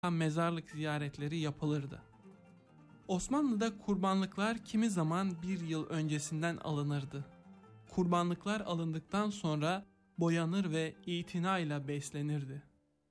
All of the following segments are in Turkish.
mezarlık ziyaretleri yapılırdı. Osmanlı'da kurbanlıklar kimi zaman bir yıl öncesinden alınırdı. Kurbanlıklar alındıktan sonra boyanır ve itinayla beslenirdi.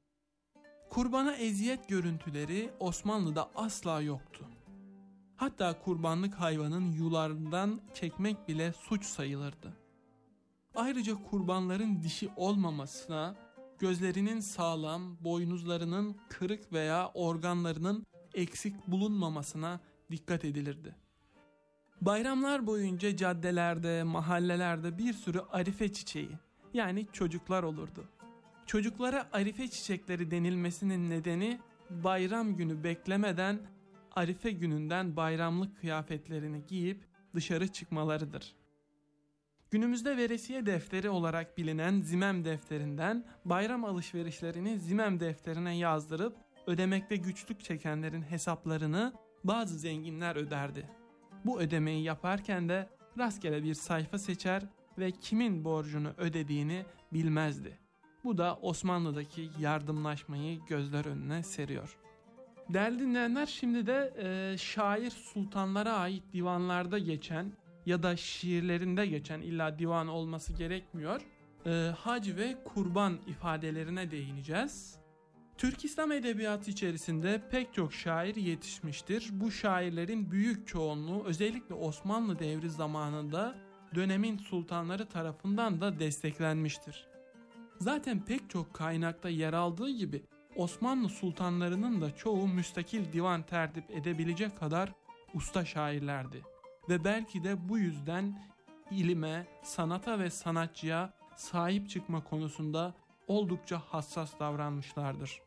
Kurbana eziyet görüntüleri Osmanlı'da asla yoktu. Hatta kurbanlık hayvanın yularından çekmek bile suç sayılırdı. Ayrıca kurbanların dişi olmamasına, gözlerinin sağlam, boynuzlarının kırık veya organlarının eksik bulunmamasına dikkat edilirdi. Bayramlar boyunca caddelerde, mahallelerde bir sürü arife çiçeği, yani çocuklar olurdu. Çocuklara arife çiçekleri denilmesinin nedeni bayram günü beklemeden arife gününden bayramlık kıyafetlerini giyip dışarı çıkmalarıdır. Günümüzde veresiye defteri olarak bilinen Zimem defterinden bayram alışverişlerini Zimem defterine yazdırıp ödemekte güçlük çekenlerin hesaplarını bazı zenginler öderdi. Bu ödemeyi yaparken de rastgele bir sayfa seçer ve kimin borcunu ödediğini bilmezdi. Bu da Osmanlı'daki yardımlaşmayı gözler önüne seriyor. Değerli dinleyenler, şimdi de şair sultanlara ait divanlarda geçen ya da şiirlerinde geçen, illa divan olması gerekmiyor, hac ve kurban ifadelerine değineceğiz. Türk İslam edebiyatı içerisinde pek çok şair yetişmiştir. Bu şairlerin büyük çoğunluğu özellikle Osmanlı devri zamanında dönemin sultanları tarafından da desteklenmiştir. Zaten pek çok kaynakta yer aldığı gibi Osmanlı sultanlarının da çoğu müstakil divan tertip edebilecek kadar usta şairlerdi. Ve belki de bu yüzden ilime, sanata ve sanatçıya sahip çıkma konusunda oldukça hassas davranmışlardır.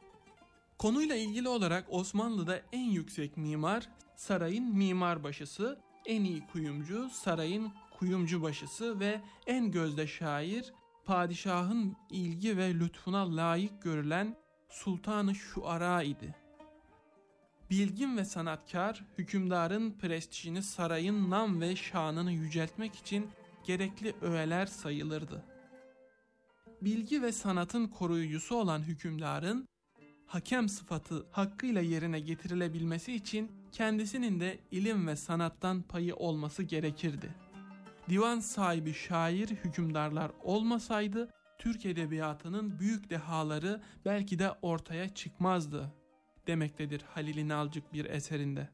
Konuyla ilgili olarak Osmanlı'da en yüksek mimar sarayın mimarbaşısı, en iyi kuyumcu sarayın kuyumcubaşısı ve en gözde şair padişahın ilgi ve lütfuna layık görülen Sultan-ı Şuara idi. Bilgin ve sanatkar, hükümdarın prestijini, sarayın nam ve şanını yüceltmek için gerekli öğeler sayılırdı. Bilgi ve sanatın koruyucusu olan hükümdarın hakem sıfatı hakkıyla yerine getirilebilmesi için kendisinin de ilim ve sanattan payı olması gerekirdi. Divan sahibi şair hükümdarlar olmasaydı Türk edebiyatının büyük dehaları belki de ortaya çıkmazdı demektedir Halil İnalcık bir eserinde.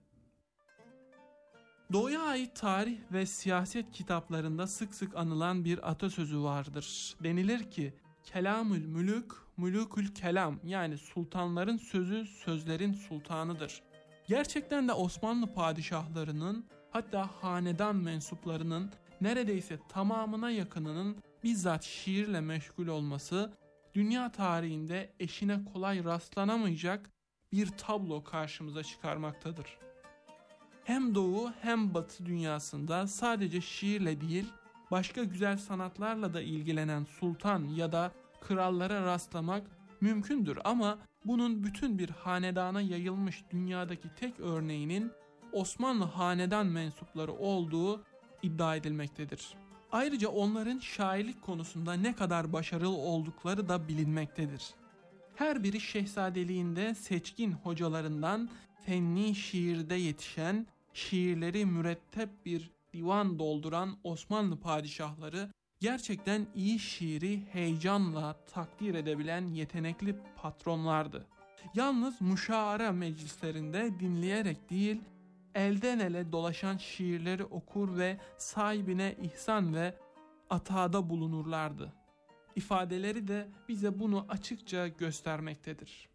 Doğu'ya ait tarih ve siyaset kitaplarında sık sık anılan bir atasözü vardır. Denilir ki kelamül mülük, mülükül kelam, yani sultanların sözü sözlerin sultanıdır. Gerçekten de Osmanlı padişahlarının, hatta hanedan mensuplarının neredeyse tamamına yakınının bizzat şiirle meşgul olması dünya tarihinde eşine kolay rastlanamayacak bir tablo karşımıza çıkarmaktadır. Hem Doğu hem Batı dünyasında sadece şiirle değil, başka güzel sanatlarla da ilgilenen sultan ya da krallara rastlamak mümkündür ama bunun bütün bir hanedana yayılmış dünyadaki tek örneğinin Osmanlı hanedan mensupları olduğu iddia edilmektedir. Ayrıca onların şairlik konusunda ne kadar başarılı oldukları da bilinmektedir. Her biri şehzadeliğinde seçkin hocalarından fenni şiirde yetişen, şiirleri mürettep bir divan dolduran Osmanlı padişahları gerçekten iyi şiiri heyecanla takdir edebilen yetenekli patronlardı. Yalnız müşaara meclislerinde dinleyerek değil, elden ele dolaşan şiirleri okur ve sahibine ihsan ve atada bulunurlardı. İfadeleri de bize bunu açıkça göstermektedir.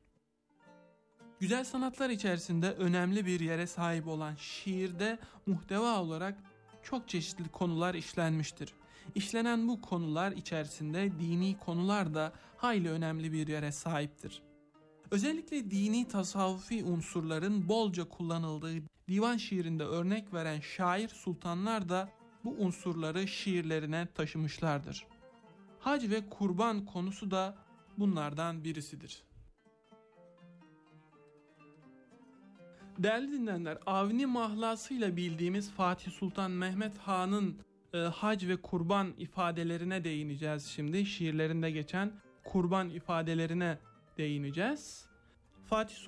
Güzel sanatlar içerisinde önemli bir yere sahip olan şiirde muhteva olarak çok çeşitli konular işlenmiştir. İşlenen bu konular içerisinde dini konular da hayli önemli bir yere sahiptir. Özellikle dini tasavvufi unsurların bolca kullanıldığı divan şiirinde örnek veren şair sultanlar da bu unsurları şiirlerine taşımışlardır. Hac ve kurban konusu da bunlardan birisidir. Değerli dinleyenler, Avni mahlasıyla bildiğimiz Fatih Sultan Mehmet Han'ın hac ve kurban ifadelerine değineceğiz şimdi. Şiirlerinde geçen kurban ifadelerine değineceğiz. Fatih